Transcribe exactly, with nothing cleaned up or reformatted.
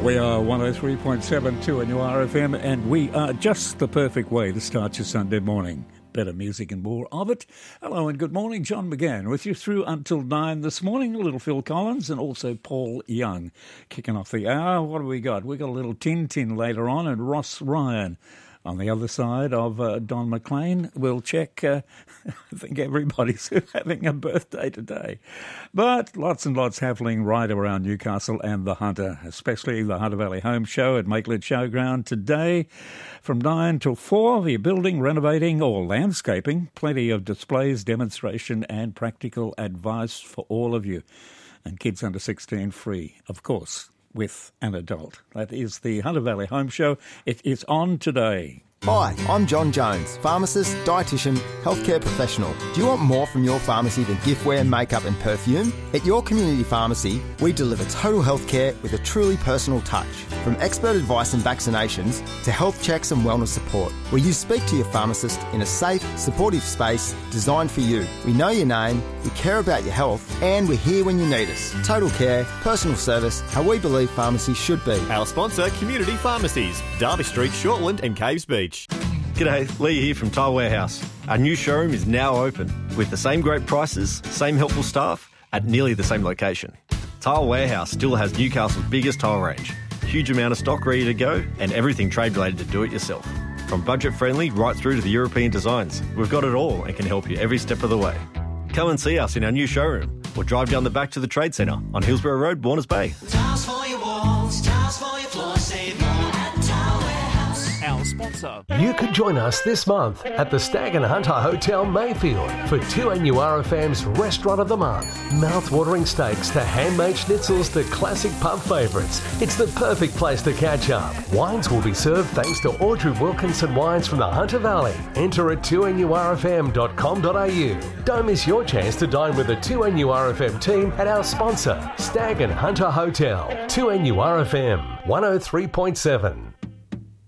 We are one oh three point seven two N U R F M, and we are just the perfect way to start your Sunday morning. Better music and more of it. Hello and good morning, John McGann with you through until nine this morning. A little Phil Collins and also Paul Young kicking off the hour. What have we got? We got a little Tin Tin later on, and Ross Ryan on the other side of uh, Don McLean. We'll check. Uh, I think everybody's having a birthday today. But lots and lots happening right around Newcastle and the Hunter, especially the Hunter Valley Home Show at Makelet Showground today from nine till four. You're building, renovating or landscaping. Plenty of displays, demonstration and practical advice for all of you. And kids under sixteen free, of course, with an adult. That is the Hunter Valley Home Show. It is on today. Hi, I'm John Jones, pharmacist, dietitian, healthcare professional. Do you want more from your pharmacy than giftware, makeup and perfume? At your community pharmacy, we deliver total healthcare with a truly personal touch. From expert advice and vaccinations to health checks and wellness support, where you speak to your pharmacist in a safe, supportive space designed for you. We know your name, we care about your health, and we're here when you need us. Total care, personal service, how we believe pharmacy should be. Our sponsor, Community Pharmacies, Derby Street, Shortland and Caves Beach. G'day, Lee here from Tile Warehouse. Our new showroom is now open with the same great prices, same helpful staff at nearly the same location. Tile Warehouse still has Newcastle's biggest tile range, huge amount of stock ready to go and everything trade related to do it yourself. From budget friendly right through to the European designs, we've got it all and can help you every step of the way. Come and see us in our new showroom or drive down the back to the Trade Centre on Hillsborough Road, Warners Bay. Tiles for your walls, tiles for your floors, save more at Tile Warehouse. Our sponsor. You could join us this month at the Stag and Hunter Hotel Mayfield for two N U R F M's Restaurant of the Month. Mouth-watering steaks to handmade schnitzels to classic pub favourites. It's the perfect place to catch up. Wines will be served thanks to Audrey Wilkinson Wines from the Hunter Valley. Enter at two N U R F M dot com dot A U. Don't miss your chance to dine with the two N U R F M team at our sponsor, Stag and Hunter Hotel. two N U R F M, one oh three point seven.